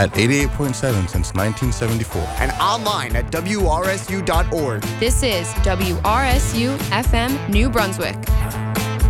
at 88.7 since 1974. And online at WRSU.org. This is WRSU FM New Brunswick.